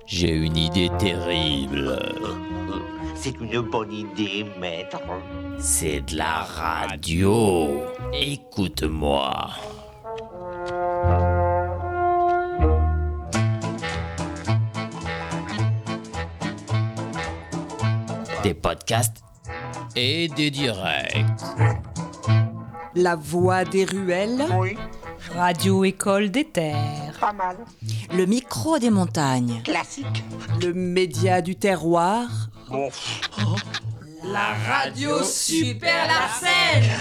J'ai une idée terrible. C'est une bonne idée, maître. C'est de la radio. Écoute-moi. Des podcasts et des directs. La voix des ruelles. Oui, Radio École des Terres. pas mal. Le micro des montagnes. Classique. Le média du terroir. Bon. La radio Super Larsen.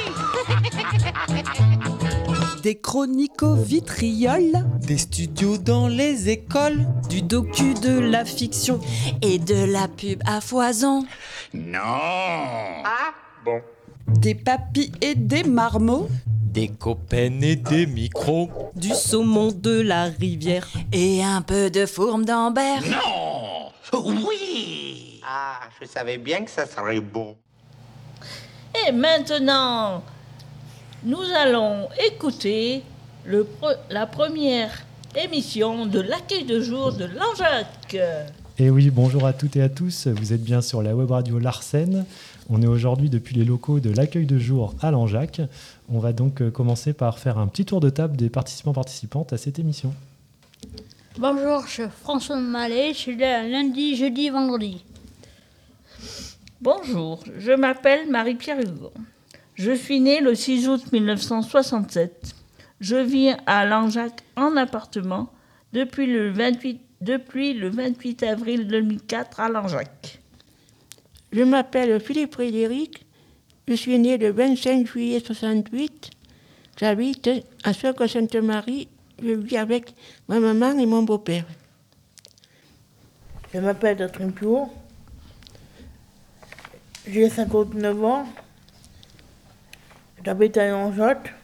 Des chroniques au vitriol. Des studios dans les écoles. Du docu, de la fiction. Et de la pub à foison. Non. Ah, bon. Des papis et des marmots. Des copains et des micros. Du saumon de la rivière. Et un peu de fourme d'Ambert. Non. Oui. Ah, je savais bien que ça serait bon. Et maintenant, nous allons écouter la première émission de l'accueil de jour de Langeac. Et oui, bonjour à toutes et à tous, vous êtes bien sur la web radio Larsen. On est aujourd'hui depuis les locaux de l'accueil de jour à Langeac. On va donc commencer par faire un petit tour de table des participants-participantes à cette émission. Bonjour, je suis François Mallet, je suis là lundi, jeudi, vendredi. Bonjour, je m'appelle Marie-Pierre Hugon. Je suis née le 6 août 1967. Je vis à Langeac en appartement depuis le 28 avril 2004 à Langeac. Je m'appelle Philippe Frédéric, je suis né le 25 juillet 68. J'habite à Soc-Sainte-Marie, je vis avec ma maman et mon beau-père. Je m'appelle Catherine Piour, j'ai 59 ans, j'habite à Langeac.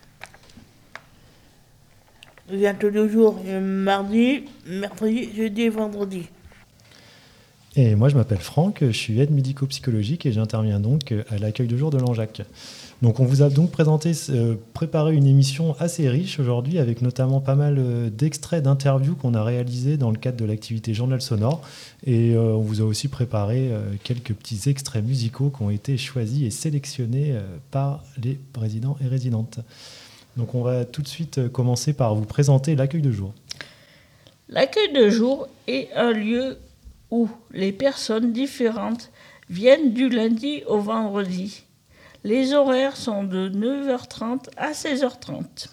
Je viens tous les jours, mardi, mercredi, jeudi et vendredi. Et moi, je m'appelle Franck, je suis aide médico-psychologique et j'interviens donc à l'accueil de jour de Langeac. Donc on vous a donc préparé une émission assez riche aujourd'hui avec notamment pas mal d'extraits d'interviews qu'on a réalisés dans le cadre de l'activité Journal Sonore. Et on vous a aussi préparé quelques petits extraits musicaux qui ont été choisis et sélectionnés par les résidents et résidentes. Donc on va tout de suite commencer par vous présenter l'accueil de jour. L'accueil de jour est un lieu où les personnes différentes viennent du lundi au vendredi. Les horaires sont de 9h30 à 16h30.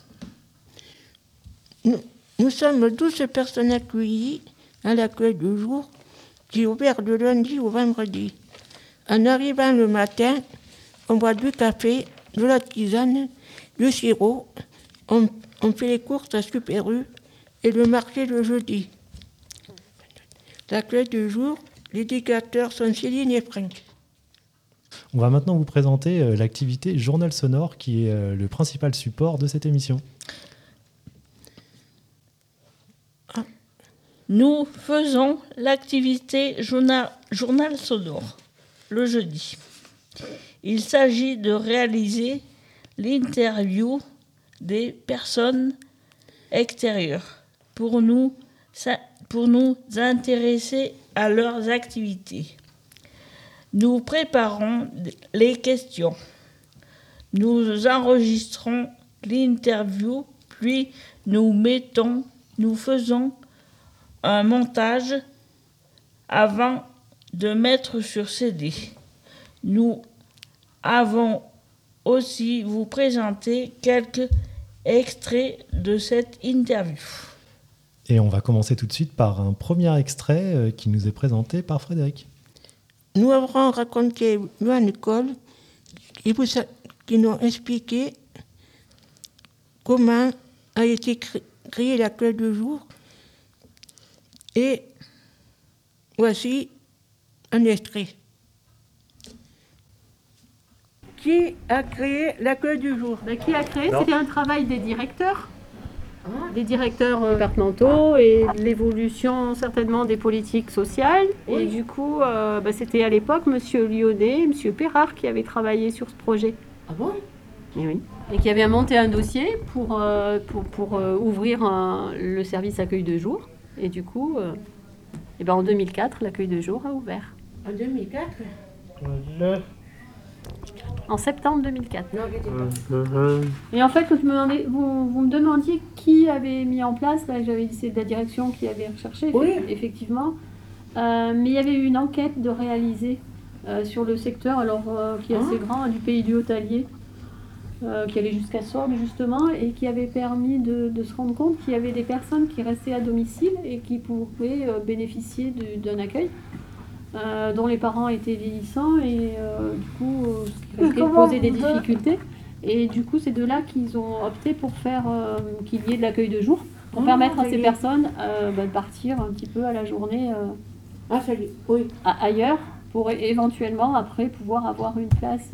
Nous sommes 12 personnes accueillies à l'accueil du jour qui est ouvert de lundi au vendredi. En arrivant le matin, on boit du café, de la tisane, du sirop, on fait les courses à Super U et le marché le jeudi. L'accueil du jour, les éducateurs sont Céline et Franck. On va maintenant vous présenter l'activité Journal Sonore qui est le principal support de cette émission. Nous faisons l'activité journal sonore le jeudi. Il s'agit de réaliser l'interview des personnes extérieures pour nous intéresser à leurs activités. Nous préparons les questions. Nous enregistrons l'interview, puis nous faisons un montage avant de mettre sur CD. Nous avons aussi vous présenter quelques extraits de cette interview. Et on va commencer tout de suite par un premier extrait qui nous est présenté par Frédéric. Nous avons raconté à l'école qui nous a expliqué comment a été créé l'accueil du jour. Et voici un extrait. Qui a créé l'accueil du jour? Qui a créé? C'était un travail des directeurs départementaux et l'évolution certainement des politiques sociales. Oui. Et du coup, c'était à l'époque Monsieur Lyonnais et Monsieur Perrard qui avaient travaillé sur ce projet. Ah bon? Et oui. Et qui avaient monté un dossier pour ouvrir le service accueil de jour. Et du coup, Et ben en 2004, l'accueil de jour a ouvert. En 2004 En septembre 2004. Et en fait, quand vous me demandiez qui avait mis en place, là j'avais dit c'est de la direction qui avait recherché, effectivement. Mais il y avait eu une enquête de réaliser sur le secteur, qui est assez grand, du pays du Haut-Allier, qui allait jusqu'à Sorgues justement, et qui avait permis de se rendre compte qu'il y avait des personnes qui restaient à domicile et qui pouvaient bénéficier d'un accueil. Dont les parents étaient vieillissants et du coup ce qui risquait de poser des difficultés. Et du coup, c'est de là qu'ils ont opté pour faire qu'il y ait de l'accueil de jour, pour permettre à ces personnes de partir un petit peu à la journée ailleurs, pour éventuellement après pouvoir avoir une place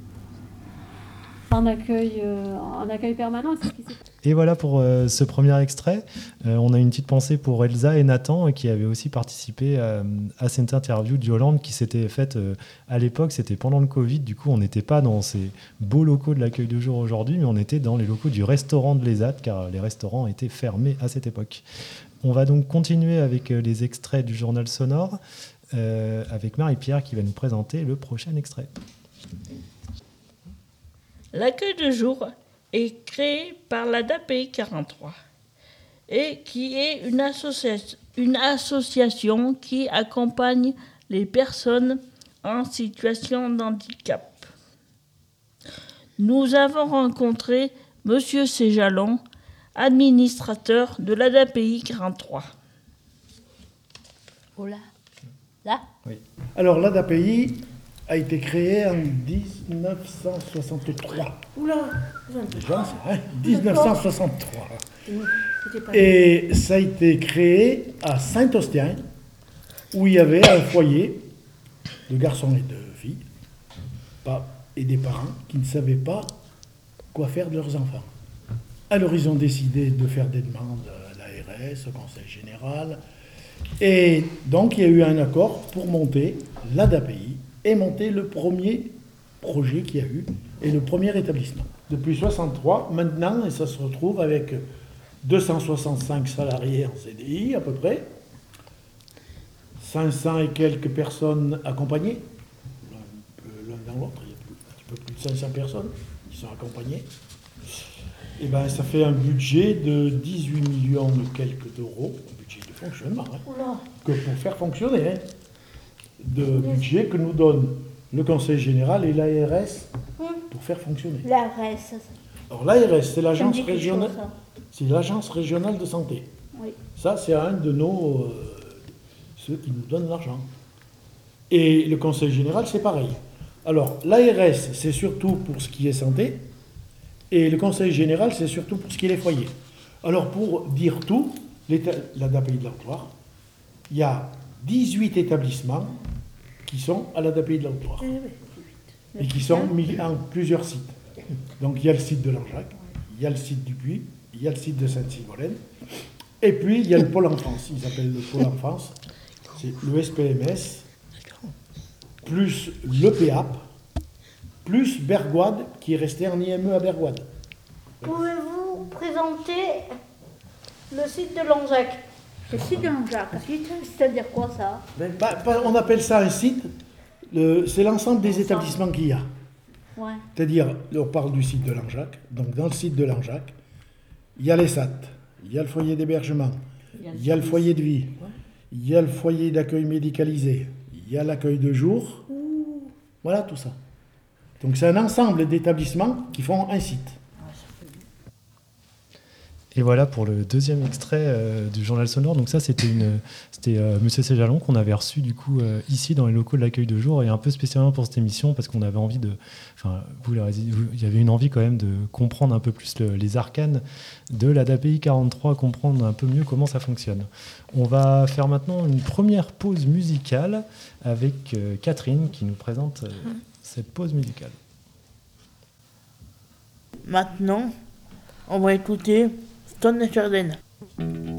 en accueil permanent. Et voilà pour ce premier extrait. On a une petite pensée pour Elsa et Nathan qui avaient aussi participé à cette interview de Yolande qui s'était faite à l'époque, c'était pendant le Covid. Du coup, on n'était pas dans ces beaux locaux de l'accueil de jour aujourd'hui, mais on était dans les locaux du restaurant de l'ESAT car les restaurants étaient fermés à cette époque. On va donc continuer avec les extraits du journal sonore avec Marie-Pierre qui va nous présenter le prochain extrait. L'accueil de jour est créé par l'ADAPI 43 et qui est une association qui accompagne les personnes en situation de handicap. Nous avons rencontré M. Séjalon, administrateur de l'ADAPI 43. Oh là. Là ? Oui. Alors l'ADAPI a été créé en 1963. Oula, déjà, c'est 1963. Et ça a été créé à Saint-Austien, où il y avait un foyer de garçons et de filles, et des parents qui ne savaient pas quoi faire de leurs enfants. Alors ils ont décidé de faire des demandes à l'ARS, au Conseil général, et donc il y a eu un accord pour monter l'ADAPI, et monter le premier projet qu'il y a eu et le premier établissement. Depuis 1963, maintenant, et ça se retrouve avec 265 salariés en CDI à peu près, 500 et quelques personnes accompagnées, l'un dans l'autre, il y a un petit peu plus de 500 personnes qui sont accompagnées. Et bien ça fait un budget de 18 millions de quelques d'euros, un budget de fonctionnement, que pour faire fonctionner, de budget que nous donne le Conseil général et l'ARS pour faire fonctionner. L'ARS. Alors l'ARS, c'est l'agence régionale, de santé. Oui. Ça, c'est un de ceux qui nous donnent l'argent. Et le Conseil général, c'est pareil. Alors l'ARS, c'est surtout pour ce qui est santé, et le Conseil général, c'est surtout pour ce qui est les foyers. Alors pour dire tout, l'ADAPI de l'Artoire, il y a 18 établissements qui sont à l'ADAPI de l'Artoire et qui sont mis en plusieurs sites. Donc il y a le site de Langeac, il y a le site du Puy, il y a le site de Sainte-Sigolène, et puis il y a le pôle enfance, ils appellent le pôle enfance, c'est le SPMS, plus le PEAP, plus Bergoide qui est resté en IME à Bergoide. Pouvez-vous présenter le site de Langeac ? Le site de Langeac, c'est-à-dire quoi ça ? On appelle ça un site, c'est l'ensemble des établissements qu'il y a. Ouais. C'est-à-dire, on parle du site de Langeac, donc dans le site de Langeac, il y a les SAT, il y a le foyer d'hébergement, il y a le foyer de vie, il y a le foyer d'accueil médicalisé, il y a l'accueil de jour, voilà tout ça. Donc c'est un ensemble d'établissements qui font un site. Et voilà pour le deuxième extrait du journal sonore. Donc ça, c'était Monsieur Séjalon qu'on avait reçu du coup ici dans les locaux de l'accueil de jour et un peu spécialement pour cette émission parce qu'on avait envie il y avait une envie quand même de comprendre un peu plus les arcanes de l'ADAPI 43, comprendre un peu mieux comment ça fonctionne. On va faire maintenant une première pause musicale avec Catherine qui nous présente cette pause musicale. Maintenant, on va écouter Stone Chardin.